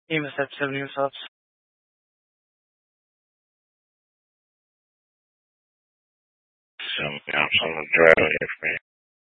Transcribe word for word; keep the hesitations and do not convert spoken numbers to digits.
He must have seventy subs. Some, I'm some drive here for me.